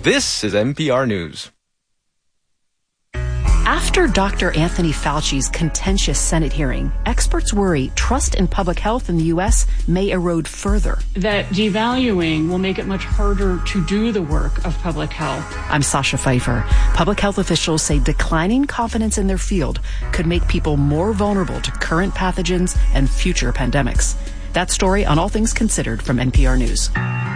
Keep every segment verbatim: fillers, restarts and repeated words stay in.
This is N P R News. After Doctor Anthony Fauci's contentious Senate hearing, experts worry trust in public health in the U S may erode further. That devaluing will make it much harder to do the work of public health. I'm Sasha Pfeiffer. Public health officials say declining confidence in their field could make people more vulnerable to current pathogens and future pandemics. That story on All Things Considered from N P R News.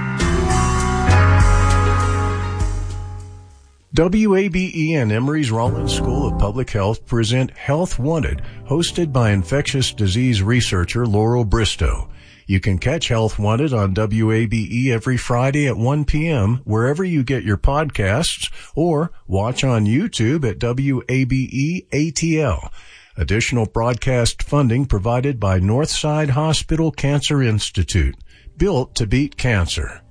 W A B E and Emory's Rollins School of Public Health present Health Wanted, hosted by infectious disease researcher Laurel Bristow. You can catch Health Wanted on W A B E every Friday at one p.m. wherever you get your podcasts, or watch on YouTube at W A B E A T L. Additional broadcast funding provided by Northside Hospital Cancer Institute, built to beat cancer.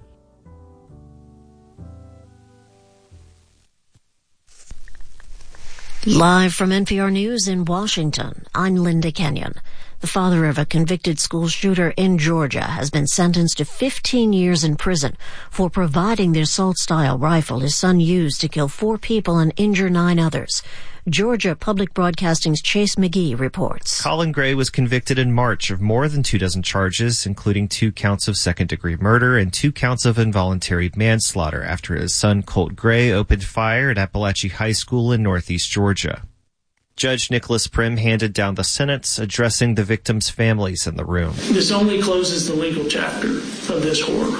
Live from N P R News in Washington, I'm Linda Kenyon. The father of a convicted school shooter in Georgia has been sentenced to fifteen years in prison for providing the assault-style rifle his son used to kill four people and injure nine others. Georgia Public Broadcasting's Chase McGee reports. Colin Gray was convicted in March of more than two dozen charges, including two counts of second-degree murder and two counts of involuntary manslaughter after his son Colt Gray opened fire at Appalachia High School in northeast Georgia. Judge Nicholas Prim handed down the sentence, addressing the victims' families in the room. This only closes the legal chapter of this horror.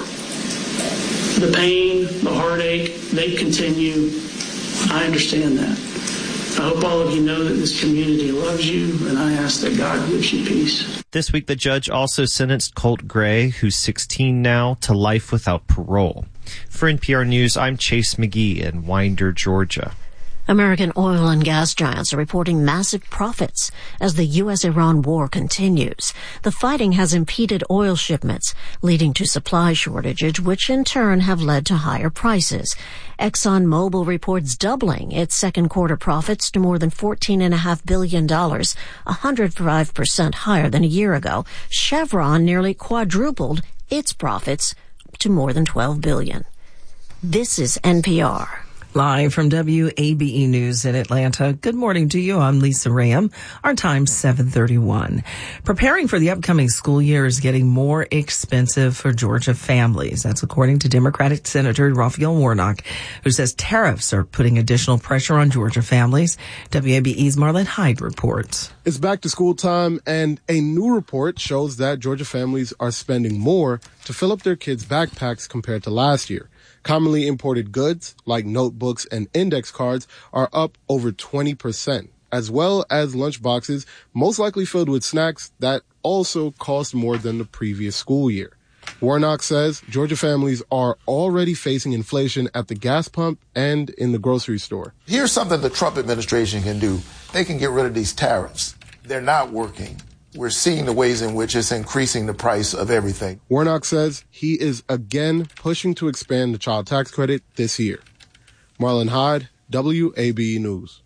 The pain, the heartache, they continue. I understand that. I hope all of you know that this community loves you, and I ask that God gives you peace. This week, the judge also sentenced Colt Gray, who's sixteen now, to life without parole. For N P R News, I'm Chase McGee in Winder, Georgia. American oil and gas giants are reporting massive profits as the U S Iran war continues. The fighting has impeded oil shipments, leading to supply shortages, which in turn have led to higher prices. ExxonMobil reports doubling its second quarter profits to more than fourteen point five billion dollars, one hundred five percent higher than a year ago. Chevron nearly quadrupled its profits to more than twelve billion dollars. This is N P R. Live from W A B E News in Atlanta. Good morning to you. I'm Lisa Rayam. Our time's seven thirty-one. Preparing for the upcoming school year is getting more expensive for Georgia families. That's according to Democratic Senator Raphael Warnock, who says tariffs are putting additional pressure on Georgia families. W A B E's Marlon Hyde reports. It's back to school time, and a new report shows that Georgia families are spending more to fill up their kids' backpacks compared to last year. Commonly imported goods, like notebooks and index cards, are up over twenty percent, as well as lunchboxes, most likely filled with snacks that also cost more than the previous school year. Warnock says Georgia families are already facing inflation at the gas pump and in the grocery store. Here's something the Trump administration can do. They can get rid of these tariffs. They're not working. We're seeing the ways in which it's increasing the price of everything. Warnock says he is again pushing to expand the child tax credit this year. Marlon Hyde, W A B E News.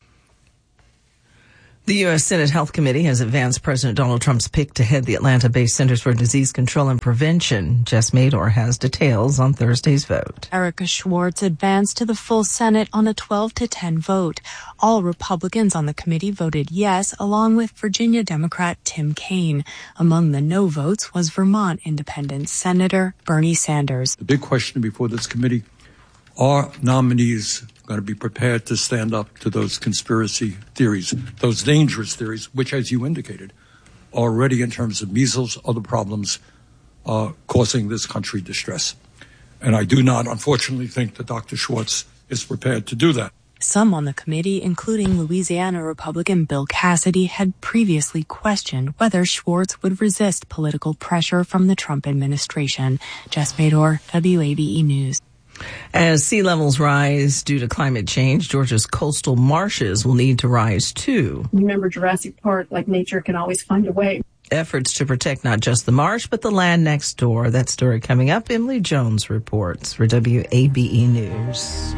The U S Senate Health Committee has advanced President Donald Trump's pick to head the Atlanta-based Centers for Disease Control and Prevention. Jess Mador has details on Thursday's vote. Erica Schwartz advanced to the full Senate on a twelve to ten vote. All Republicans on the committee voted yes, along with Virginia Democrat Tim Kaine. Among the no votes was Vermont Independent Senator Bernie Sanders. The big question before this committee, are nominees going to be prepared to stand up to those conspiracy theories, those dangerous theories, which, as you indicated, are already in terms of measles, other problems, uh, causing this country distress. And I do not, unfortunately, think that Doctor Schwartz is prepared to do that. Some on the committee, including Louisiana Republican Bill Cassidy, had previously questioned whether Schwartz would resist political pressure from the Trump administration. Jess Mador, W A B E News. As sea levels rise due to climate change, Georgia's coastal marshes will need to rise too. Remember Jurassic Park, like nature can always find a way. Efforts to protect not just the marsh, but the land next door. That story coming up. Emily Jones reports for W A B E News.